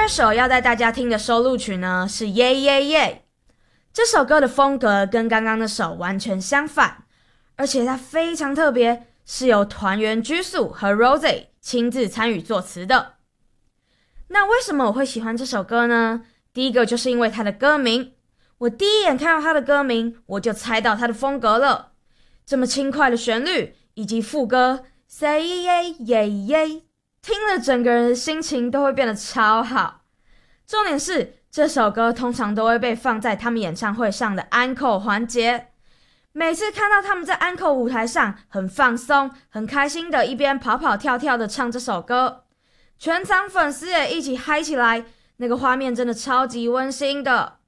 二首要带大家听的收录曲呢是 Yeah Yeah Yeah。 这首歌的风格跟刚刚那首完全相反，而且它非常特别，是由团员居宿和 Rosé 亲自参与作词的。那为什么我会喜欢这首歌呢？第一个就是因为它的歌名，我第一眼看到它的歌名，我就猜到它的风格了。这么轻快的旋律以及副歌 Say Yeah Yeah Yeah， 听了整个人的心情都会变得超好。重点是这首歌通常都会被放在他们演唱会上的安可环节，每次看到他们在安可舞台上很放松很开心的一边跑跑跳跳的唱这首歌，全场粉丝也一起嗨起来，那个画面真的超级温馨的。